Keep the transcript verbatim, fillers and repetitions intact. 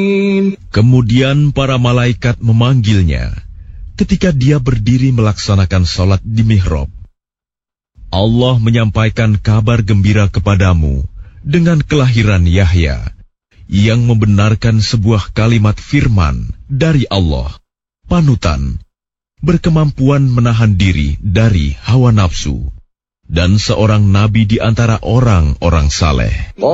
Kemudian para malaikat memanggilnya ketika dia berdiri melaksanakan sholat di mihrab. Allah menyampaikan kabar gembira kepadamu dengan kelahiran Yahya, yang membenarkan sebuah kalimat firman dari Allah, panutan, berkemampuan menahan diri dari hawa nafsu, dan seorang nabi di antara orang-orang saleh.